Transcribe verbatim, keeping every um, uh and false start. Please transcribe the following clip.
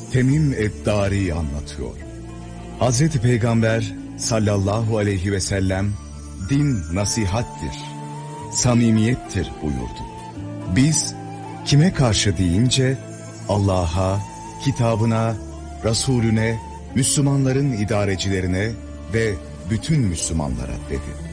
Temim Eddari anlatıyor. Hazreti Peygamber sallallahu aleyhi ve sellem, din nasihattir, samimiyettir buyurdu. Biz kime karşı deyince Allah'a, kitabına, Resulüne, Müslümanların idarecilerine ve bütün Müslümanlara dedi.